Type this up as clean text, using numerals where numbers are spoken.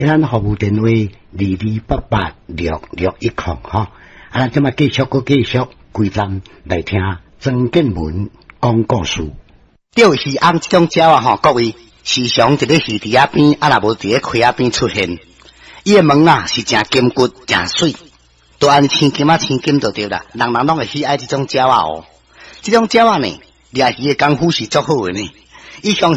咱服务电话22886610哈。咱即马继续规站来听曾建文讲故事。钓鱼翁这种鸟啊，各位时常伫咧鱼池仔边，若无伫咧溪仔边出现。伊的毛啊是真金骨、真水，都按青金就对啦。人拢会喜爱这种鸟啊哦。这种鸟啊呢，掠鱼的功夫是足好的呢。伊向